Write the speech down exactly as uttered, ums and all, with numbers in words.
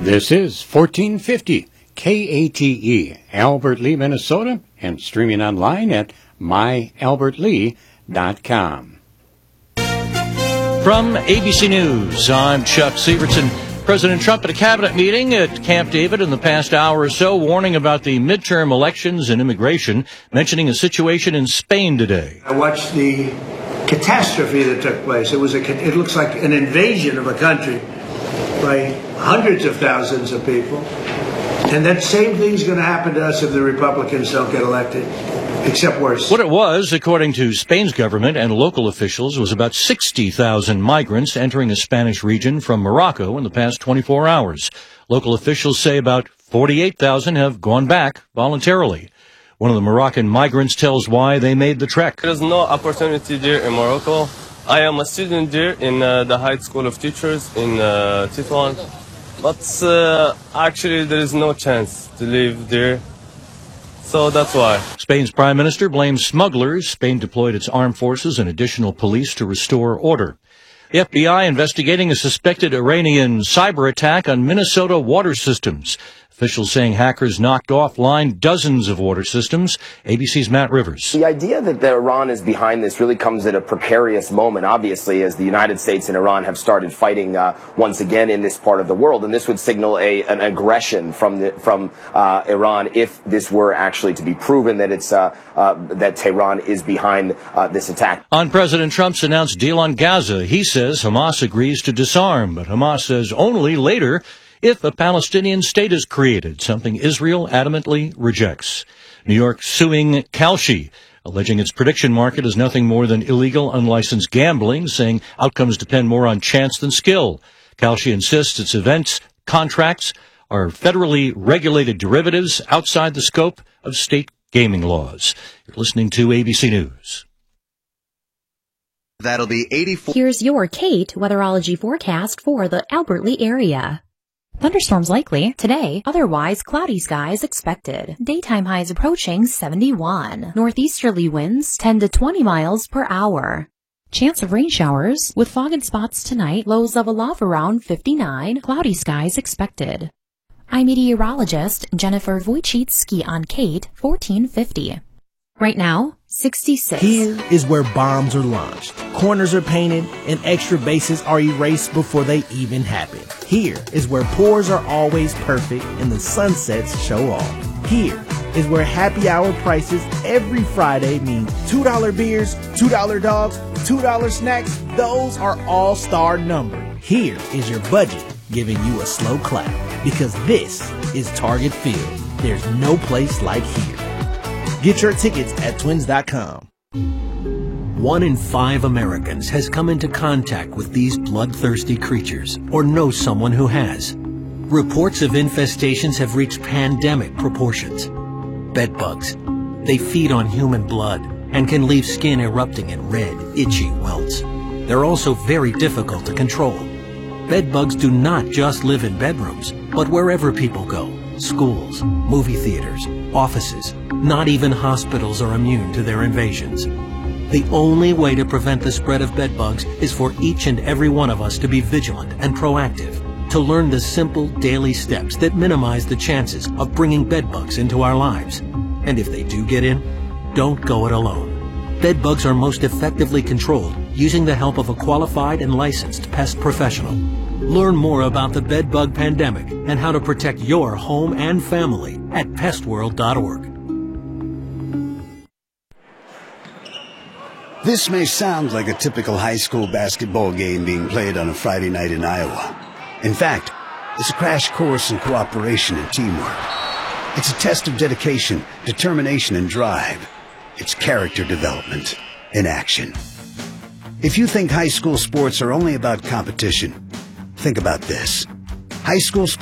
This is fourteen fifty K A T E, Albert Lee, Minnesota, and streaming online at my albert lee dot com. From A B C News, I'm Chuck Sievertson. President Trump at a cabinet meeting at Camp David in the past hour or so, warning about the midterm elections and immigration, mentioning a situation in Spain today. I watched the catastrophe that took place. It was a, it looks like an invasion of a country by hundreds of thousands of people. And that same thing's going to happen to us if the Republicans don't get elected, except worse. What it was, according to Spain's government and local officials, was about sixty thousand migrants entering a Spanish region from Morocco in the past twenty-four hours. Local officials say about forty-eight thousand have gone back voluntarily. One of the Moroccan migrants tells why they made the trek. There is no opportunity there in Morocco. I am a student there in uh, the High School of Teachers in uh, Tétouan. But uh, actually there is no chance to live there. So that's why. Spain's prime minister blames smugglers. Spain deployed its armed forces and additional police to restore order. The F B I investigating a suspected Iranian cyber attack on Minnesota water systems. Officials saying hackers knocked offline dozens of water systems. A B C's Matt Rivers. The idea that the Iran is behind this really comes at a precarious moment, obviously, as the United States and Iran have started fighting uh, once again in this part of the world. And this would signal a, an aggression from the, from uh, Iran if this were actually to be proven that it's uh, uh, that Tehran is behind uh, this attack. On President Trump's announced deal on Gaza, he says Hamas agrees to disarm, but Hamas says only later if a Palestinian state is created, something Israel adamantly rejects. New York suing Kalshi, alleging its prediction market is nothing more than illegal, unlicensed gambling, saying outcomes depend more on chance than skill. Kalshi insists its events contracts are federally regulated derivatives outside the scope of state gaming laws. You're listening to A B C News. That'll be eighty-four. Here's your Kate weatherology forecast for the Albert Lee area. Thunderstorms likely today, otherwise cloudy skies expected. Daytime highs approaching seventy-one. Northeasterly winds ten to twenty miles per hour. Chance of rain showers with fog and spots tonight, lows level off around fifty-nine. Cloudy skies expected. I'm meteorologist Jennifer Wojcicki on Kate fourteen fifty. Right now, sixty-six. Here is where bombs are launched, corners are painted, and extra bases are erased before they even happen. Here is where pours are always perfect and the sunsets show off. Here is where happy hour prices every Friday mean two dollar beers, two dollar dogs, two dollar snacks. Those are all-star numbered. Here is your budget giving you a slow clap, because this is Target Field. There's no place like here. Get your tickets at twins dot com. One in five Americans has come into contact with these bloodthirsty creatures or knows someone who has. Reports of infestations have reached pandemic proportions. Bedbugs. They feed on human blood and can leave skin erupting in red, itchy welts. They're also very difficult to control. Bedbugs do not just live in bedrooms, but wherever people go. Schools, movie theaters, offices, not even hospitals are immune to their invasions. The only way to prevent the spread of bedbugs is for each and every one of us to be vigilant and proactive, to learn the simple daily steps that minimize the chances of bringing bedbugs into our lives. And if they do get in, don't go it alone. Bedbugs are most effectively controlled using the help of a qualified and licensed pest professional. Learn more about the bedbug pandemic and how to protect your home and family at pest world dot org. This may sound like a typical high school basketball game being played on a Friday night in Iowa. In fact, it's a crash course in cooperation and teamwork. It's a test of dedication, determination, and drive. It's character development in action. If you think high school sports are only about competition, think about this. High school sports